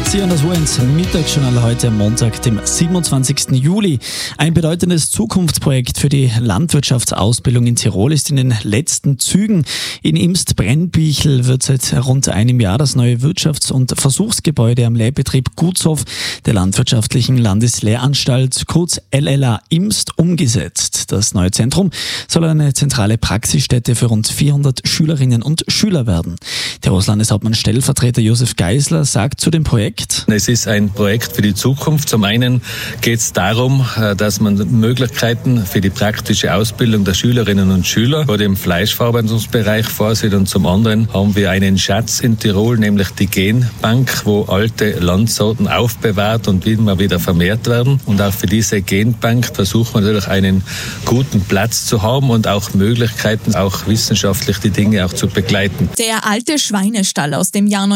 Grüezi und das war ins Mittagsjournal heute am Montag, dem 27. Juli. Ein bedeutendes Zukunftsprojekt für die Landwirtschaftsausbildung in Tirol ist in den letzten Zügen. In Imst-Brennbichel wird seit rund einem Jahr das neue Wirtschafts- und Versuchsgebäude am Lehrbetrieb Gutshof der Landwirtschaftlichen Landeslehranstalt, kurz LLA Imst, umgesetzt. Das neue Zentrum soll eine zentrale Praxisstätte für rund 400 Schülerinnen und Schüler werden. Tirols Landeshauptmann Stellvertreter Josef Geisler sagt zu dem Projekt: Es ist ein Projekt für die Zukunft. Zum einen geht es darum, dass man Möglichkeiten für die praktische Ausbildung der Schülerinnen und Schüler vor dem Fleischverarbeitungsbereich vorsieht, und zum anderen haben wir einen Schatz in Tirol, nämlich die Genbank, wo alte Landsorten aufbewahrt und immer wieder vermehrt werden. Und auch für diese Genbank versuchen wir natürlich einen guten Platz zu haben und auch Möglichkeiten, auch wissenschaftlich die Dinge auch zu begleiten. Der alte Schweinestall aus dem Jahr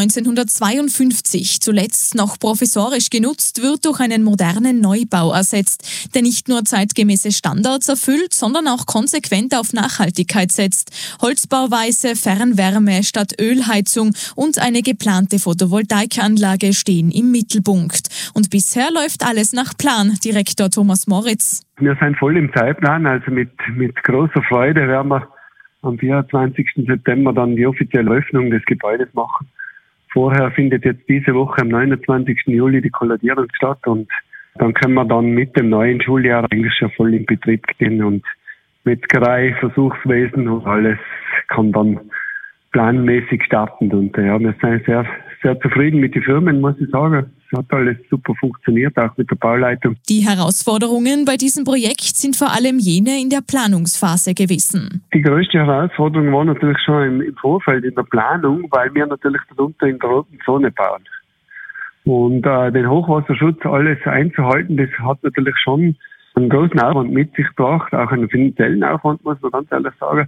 1952, zuletzt noch provisorisch genutzt, wird durch einen modernen Neubau ersetzt, der nicht nur zeitgemäße Standards erfüllt, sondern auch konsequent auf Nachhaltigkeit setzt. Holzbauweise, Fernwärme statt Ölheizung und eine geplante Photovoltaikanlage stehen im Mittelpunkt. Und bisher läuft alles nach Plan, Direktor Thomas Moritz. Wir sind voll im Zeitplan, also mit großer Freude werden wir am 24. September dann die offizielle Öffnung des Gebäudes machen. Vorher findet jetzt diese Woche am 29. Juli die Kolladierung statt, und dann können wir dann mit dem neuen Schuljahr eigentlich schon voll in Betrieb gehen, und Metzgerei, Versuchswesen und alles kann dann planmäßig starten. Und wir sind sehr, sehr zufrieden mit den Firmen, muss ich sagen. Es hat alles super funktioniert, auch mit der Bauleitung. Die Herausforderungen bei diesem Projekt sind vor allem jene in der Planungsphase gewesen. Die größte Herausforderung war natürlich schon im Vorfeld in der Planung, weil wir natürlich darunter in der roten Zone bauen. Und den Hochwasserschutz alles einzuhalten, das hat natürlich schon einen großen Aufwand mit sich gebracht, auch einen finanziellen Aufwand, muss man ganz ehrlich sagen.